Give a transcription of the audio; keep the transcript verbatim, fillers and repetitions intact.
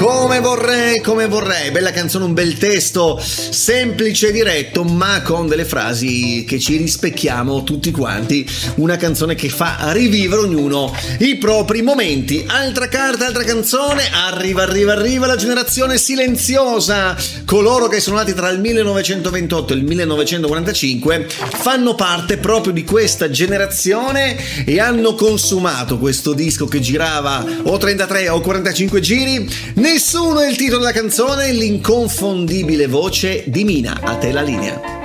Come vorrei, come vorrei, bella canzone, un bel testo, semplice e diretto, ma con delle frasi che ci rispecchiamo tutti quanti, una canzone che fa rivivere ognuno i propri momenti. Altra carta, altra canzone, arriva, arriva, arriva la generazione silenziosa, coloro che sono nati tra il millenovecentoventotto e il millenovecentoquarantacinque fanno parte proprio di questa generazione e hanno consumato questo disco che girava o trentatré o quarantacinque giri. Nessuno è il titolo della canzone, l'inconfondibile voce di Mina. A te la linea.